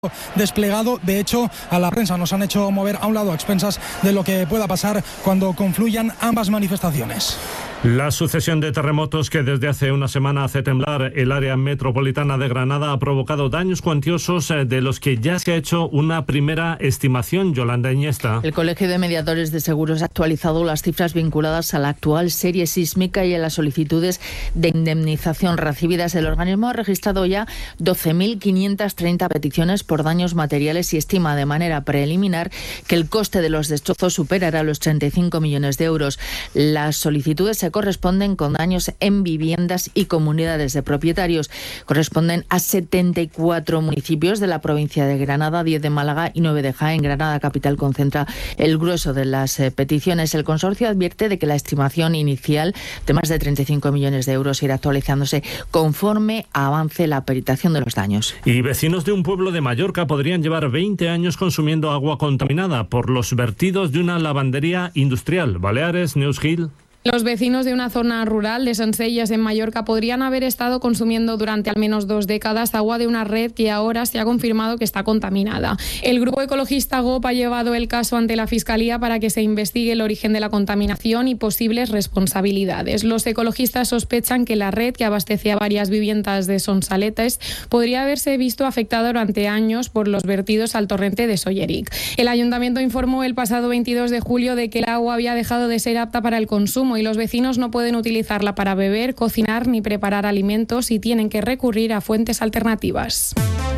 desplegado. De hecho, a la prensa nos han hecho mover a un lado a expensas de lo que pueda pasar cuando confluyan ambas manifestaciones. La sucesión de terremotos que desde hace una semana hace temblar el área metropolitana de Granada ha provocado daños cuantiosos de los que ya se ha hecho una primera estimación. Yolanda Iniesta. El Colegio de Mediadores de Seguros ha actualizado las cifras vinculadas a la actual serie sísmica y a las solicitudes de indemnización recibidas. El organismo ha registrado ya 12.530 peticiones por daños materiales y estima de manera preliminar que el coste de los destrozos superará los 35 millones de euros. Las solicitudes se corresponden con daños en viviendas y comunidades de propietarios. Corresponden a 74 municipios de la provincia de Granada, 10 de Málaga y 9 de Jaén. Granada capital concentra el grueso de las peticiones. El consorcio advierte de que la estimación inicial de más de 35 millones de euros irá actualizándose conforme avance la peritación de los daños. Y vecinos de un pueblo de Mallorca podrían llevar 20 años consumiendo agua contaminada por los vertidos de una lavandería industrial. Baleares, Neus Gil. Los vecinos de una zona rural de Sencelles, en Mallorca, podrían haber estado consumiendo durante al menos 2 décadas agua de una red que ahora se ha confirmado que está contaminada. El grupo ecologista GOP ha llevado el caso ante la Fiscalía para que se investigue el origen de la contaminación y posibles responsabilidades. Los ecologistas sospechan que la red que abastecía varias viviendas de Sonsaletes podría haberse visto afectada durante años por los vertidos al torrente de Solleric. El ayuntamiento informó el pasado 22 de julio de que el agua había dejado de ser apta para el consumo y los vecinos no pueden utilizarla para beber, cocinar ni preparar alimentos y tienen que recurrir a fuentes alternativas.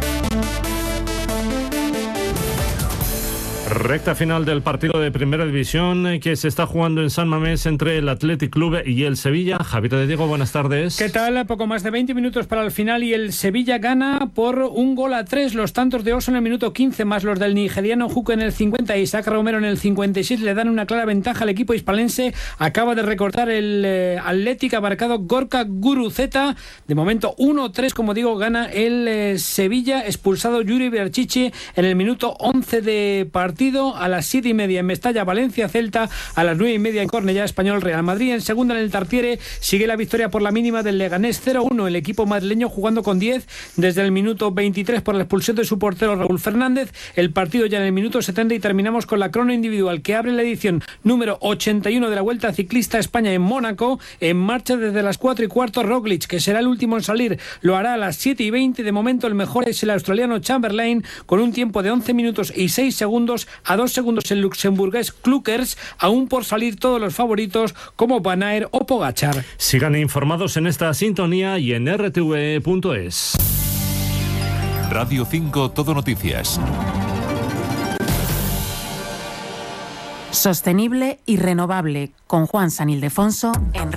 Recta final del partido de Primera División que se está jugando en San Mamés entre el Athletic Club y el Sevilla. Javier de Diego, buenas tardes. ¿Qué tal? Poco más de 20 minutos para el final y el Sevilla gana por 1-3. Los tantos de Oso en el minuto 15 más los del nigeriano Juco en el 50 y Isaac Romero en el 56 le dan una clara ventaja al equipo hispalense. Acaba de recortar el Athletic, ha marcado Gorka Guruceta. De momento 1-3, como digo, gana el Sevilla. Expulsado Yuri Berchichi en el minuto 11 de partido. A las 7:30 en Mestalla, Valencia Celta, a las 9:30 en Cornellá, Español Real Madrid. En segunda en el Tartiere sigue la victoria por la mínima del Leganés 0-1, el equipo madrileño jugando con 10 desde el minuto 23 por la expulsión de su portero Raúl Fernández. El partido ya en el minuto 70 y terminamos con la crono individual que abre la edición número 81 de la Vuelta Ciclista a España en Mónaco. En marcha desde las 4:15 Roglic, que será el último en salir, lo hará a las 7:20. De momento el mejor es el australiano Chamberlain con un tiempo de 11 minutos y 6 segundos. A 2 segundos el luxemburgués Klukers, aún por salir todos los favoritos como Van Aert o Pogačar. Sigan informados en esta sintonía y en rtve.es. Radio 5 Todo Noticias. Sostenible y renovable con Juan San Ildefonso en